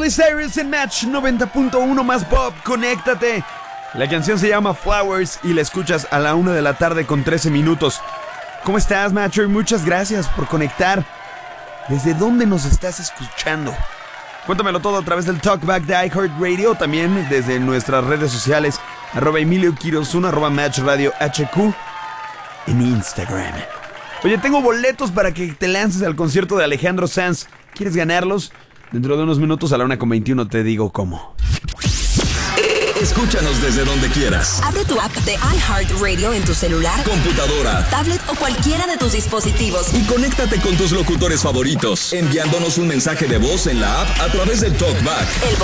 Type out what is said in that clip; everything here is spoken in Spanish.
Miley Cyrus en Match 90.1 más pop, conéctate. La canción se llama Flowers y la escuchas a la 1 de la tarde con 13 minutos. ¿Cómo estás, Matcher? Muchas gracias por conectar. ¿Desde dónde nos estás escuchando? Cuéntamelo todo a través del Talkback de iHeartRadio, también desde nuestras redes sociales, @EmilioQuirós1, @Match Radio HQ en Instagram. Oye, tengo boletos para que te lances al concierto de Alejandro Sanz. ¿Quieres ganarlos? Dentro de unos minutos a la 1:21 te digo cómo. Escúchanos desde donde quieras. Abre tu app de iHeartRadio en tu celular, computadora, tablet o cualquiera de tus dispositivos. Y conéctate con tus locutores favoritos, enviándonos un mensaje de voz en la app a través del Talkback.